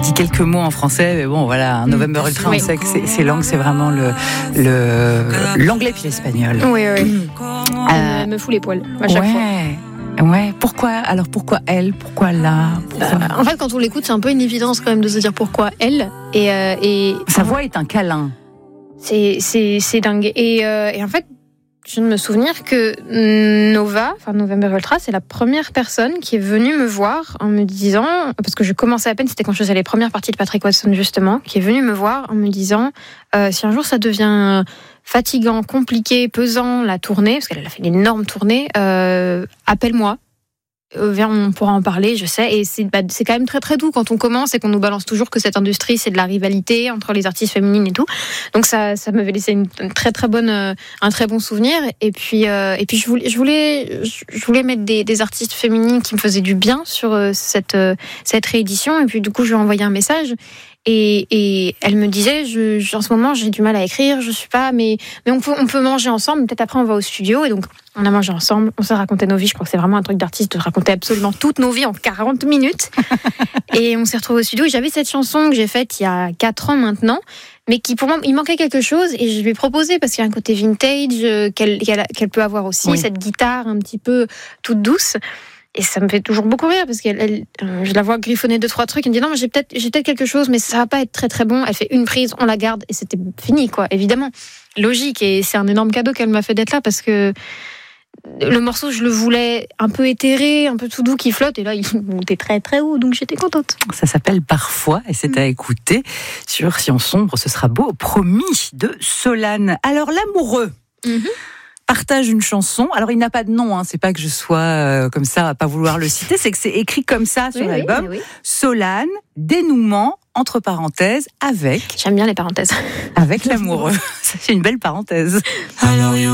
dit quelques mots en français, mais bon, voilà, un November Ultra, on sait que ces langues, c'est vraiment l'anglais puis l'espagnol. Oui. Me fout les poils à chaque fois. Ouais, pourquoi elle? Pourquoi là? En fait, quand on l'écoute, c'est un peu une évidence quand même de se dire pourquoi elle. Et sa voix est un câlin. C'est dingue. Et en fait, je viens de me souvenir que November Ultra, c'est la première personne qui est venue me voir en me disant, parce que je commençais à peine, c'était quand je faisais les premières parties de Patrick Watson justement, qui est venue me voir en me disant, si un jour ça devient fatigant, compliqué, pesant, la tournée, parce qu'elle a fait une énorme tournée, appelle-moi. On pourra en parler, je sais, et c'est quand même très très doux quand on commence et qu'on nous balance toujours que cette industrie c'est de la rivalité entre les artistes féminines et tout. Donc ça m'avait laissé un très bon souvenir. Et puis je voulais mettre des artistes féminines qui me faisaient du bien sur cette réédition. Et puis du coup je lui ai envoyé un message. Et elle me disait, en ce moment j'ai du mal à écrire, je suis pas, mais on peut manger ensemble. Peut-être après on va au studio. Et donc on a mangé ensemble, on s'est raconté nos vies. Je crois que c'est vraiment un truc d'artiste de raconter absolument toutes nos vies en 40 minutes. Et on s'est retrouvés au studio. Et j'avais cette chanson que j'ai faite il y a 4 ans maintenant, mais qui pour moi il manquait quelque chose. Et je lui ai proposé parce qu'il y a un côté vintage qu'elle peut avoir aussi, cette guitare un petit peu toute douce. Et ça me fait toujours beaucoup rire parce que je la vois griffonner 2-3 trucs. Elle me dit non, mais j'ai peut-être quelque chose, mais ça va pas être très très bon. Elle fait une prise, on la garde et c'était fini, quoi. Évidemment, logique. Et c'est un énorme cadeau qu'elle m'a fait d'être là parce que le morceau, je le voulais un peu éthéré, un peu tout doux qui flotte. Et là, il montait très très haut, donc j'étais contente. Ça s'appelle Parfois et c'est à écouter sur Si on sombre, ce sera beau, promis, de Solane. Alors l'amoureux. Partage une chanson. Alors, il n'a pas de nom, c'est pas que je sois comme ça à pas vouloir le citer, c'est que c'est écrit comme ça sur l'album. Oui. Solane, dénouement, entre parenthèses, avec... J'aime bien les parenthèses. Avec l'amoureux. Ça, c'est une belle parenthèse. Alors,